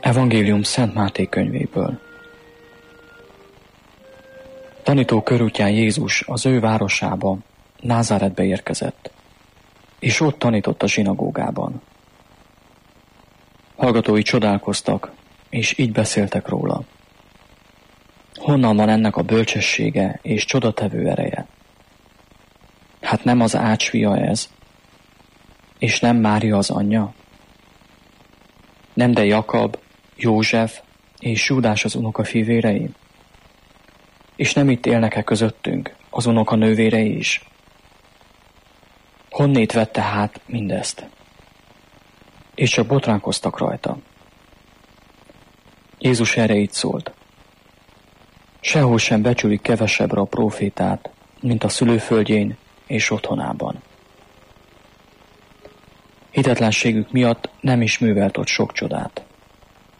Evangélium Szent Máté könyvéből. Tanító körútján Jézus az ő városába, Názáretbe érkezett, és ott tanított a zsinagógában. Hallgatói csodálkoztak, és így beszéltek róla. Honnan van ennek a bölcsessége és csodatevő ereje? Hát nem az Ács fia ez, és nem Mária az anyja? Nem de Jakab, József és Júdás az unokafivérei? És nem itt élnek-e közöttünk az unoka nővérei is? Honnét vette hát mindezt? És csak botránkoztak rajta. Jézus erre így szólt. Sehol sem becsülik kevesebbre a prófétát, mint a szülőföldjén és otthonában. Hitetlenségük miatt nem is művelt ott sok csodát.